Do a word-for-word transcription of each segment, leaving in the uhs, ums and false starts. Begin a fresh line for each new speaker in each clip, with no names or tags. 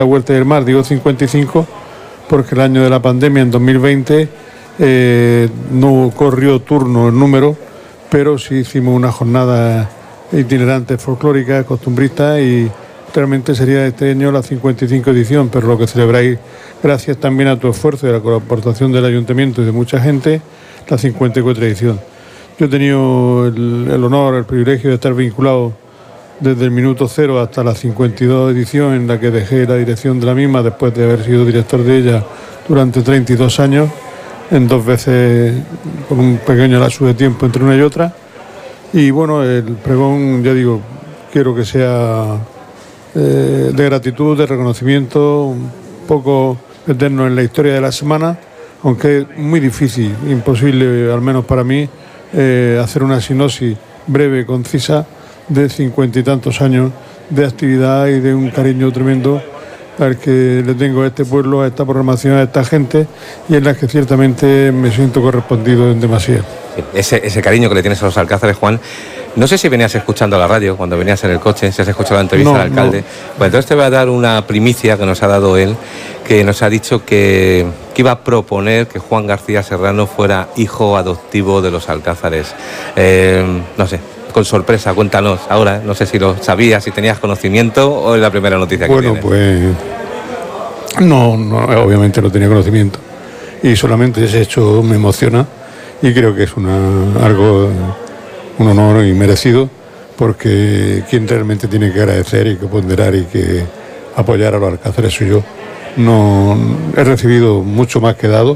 la Huerta del Mar, digo cincuenta y cinco, porque el año de la pandemia, en dos mil veinte, eh, no corrió turno el número, pero sí hicimos una jornada itinerante folclórica, costumbrista, y realmente sería este año la cincuenta y cinco edición, pero lo que celebráis, gracias también a tu esfuerzo y a la colaboración del Ayuntamiento y de mucha gente, la cincuenta y cuatro edición. Yo he tenido el, el honor, el privilegio de estar vinculado desde el minuto cero hasta la cincuenta y dos edición, en la que dejé la dirección de la misma después de haber sido director de ella durante treinta y dos años, en dos veces con un pequeño lapso de tiempo entre una y otra. Y bueno, el pregón, ya digo, quiero que sea eh, de gratitud, de reconocimiento, un poco meternos en la historia de la semana, aunque es muy difícil, imposible, al menos para mí, eh, hacer una sinopsis breve, concisa, de cincuenta y tantos años de actividad y de un cariño tremendo al que le tengo a este pueblo, a esta programación, a esta gente, y en la que ciertamente me siento correspondido en demasía.
Ese, ese cariño que le tienes a los alcázares, Juan, no sé si venías escuchando la radio cuando venías en el coche, si has escuchado la entrevista no, al alcalde. No. Pues entonces te voy a dar una primicia que nos ha dado él, que nos ha dicho que, que iba a proponer que Juan García Serrano fuera hijo adoptivo de los alcázares. Eh, no sé, con sorpresa, cuéntanos ahora, no sé si lo sabías, si tenías conocimiento o es la primera noticia que
bueno,
tienes.
Bueno, pues no, no, obviamente no tenía conocimiento y solamente ese hecho me emociona y creo que es una, algo, un honor y merecido, porque quien realmente tiene que agradecer y que ponderar y que apoyar a los alcázares soy yo. No, he recibido mucho más que dado,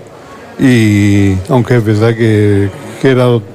y aunque es verdad que, que he dado,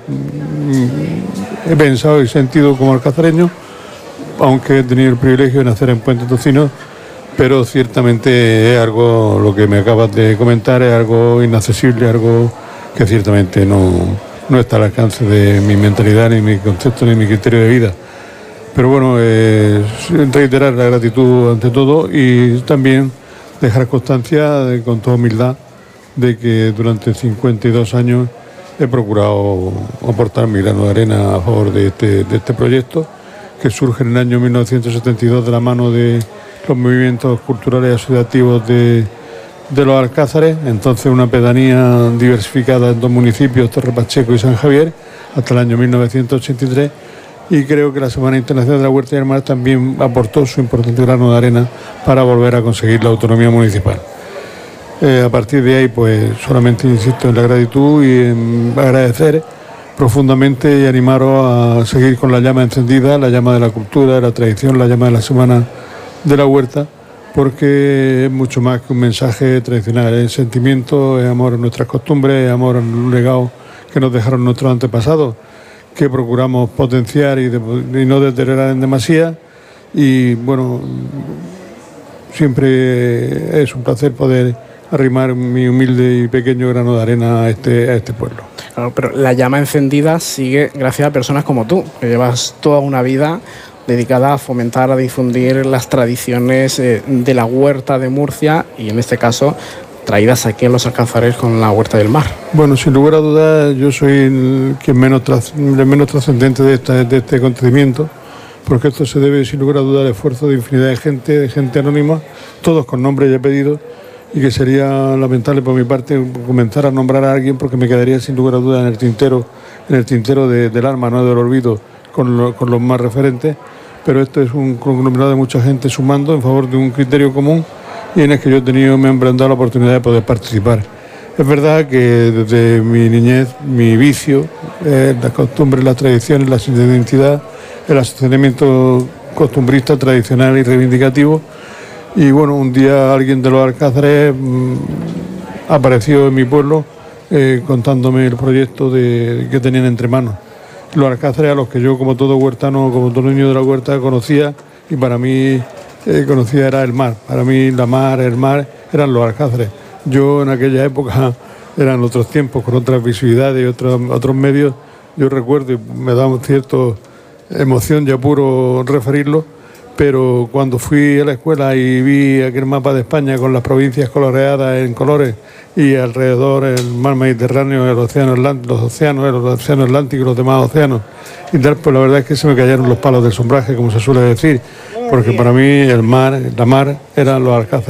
he pensado y sentido como alcazareño, aunque he tenido el privilegio de nacer en Puente Tocino, pero ciertamente es algo, lo que me acabas de comentar, es algo inaccesible, algo que ciertamente no, no está al alcance de mi mentalidad, ni mi concepto, ni mi criterio de vida. Pero bueno, eh, reiterar la gratitud ante todo y también dejar constancia, de, con toda humildad, de que durante cincuenta y dos años he procurado aportar mi grano de arena a favor de este, de este proyecto, que surge en el año mil novecientos setenta y dos de la mano de los movimientos culturales y asociativos de, de los alcázares, entonces una pedanía diversificada en dos municipios, Torre Pacheco y San Javier, hasta el año mil novecientos ochenta y tres, y creo que la Semana Internacional de la Huerta del Mar también aportó su importante grano de arena para volver a conseguir la autonomía municipal. Eh, a partir de ahí, pues solamente insisto en la gratitud y en agradecer profundamente y animaros a seguir con la llama encendida, la llama de la cultura, de la tradición, la llama de la Semana de la Huerta, porque es mucho más que un mensaje tradicional, es sentimiento, es amor a nuestras costumbres, es amor al legado que nos dejaron nuestros antepasados, que procuramos potenciar y, de, y no deteriorar en demasía. Y bueno, siempre es un placer poder arrimar mi humilde y pequeño grano de arena a este, a este pueblo.
Claro, pero la llama encendida sigue gracias a personas como tú, que llevas toda una vida dedicada a fomentar, a difundir las tradiciones eh, de la huerta de Murcia, y en este caso traídas aquí en los alcázares con la Huerta del Mar.
Bueno, sin lugar a dudas, yo soy el, quien menos tras, el menos trascendente de, esta, de este acontecimiento, porque esto se debe sin lugar a dudas al esfuerzo de infinidad de gente, de gente anónima, todos con nombre y apellido, y que sería lamentable por mi parte comenzar a nombrar a alguien, porque me quedaría sin lugar a dudas en el tintero, en el tintero de, del alma, no del olvido, con, lo, con los más referentes, pero esto es un conglomerado de mucha gente sumando en favor de un criterio común, y en el que yo he tenido, me han brindado la oportunidad de poder participar. Es verdad que desde mi niñez, mi vicio, eh, las costumbres, las tradiciones, la identidad, el asociamiento costumbrista, tradicional y reivindicativo. Y bueno, un día alguien de los alcázares mmm, apareció en mi pueblo eh, contándome el proyecto de, que tenían entre manos. Los alcázares a los que yo, como todo huertano, como todo niño de la huerta, conocía, y para mí eh, conocía era el mar. Para mí la mar, el mar, eran los alcázares. Yo en aquella época, eran otros tiempos, con otras visibilidades y otros, otros medios. Yo recuerdo, y me da cierta emoción ya puro referirlo, pero cuando fui a la escuela y vi aquel mapa de España con las provincias coloreadas en colores y alrededor el mar Mediterráneo, el océano Atlántico, los océanos, el océano Atlántico y los demás océanos y tal, pues la verdad es que se me cayeron los palos del sombraje, como se suele decir, porque para mí el mar, la mar eran los alcázares.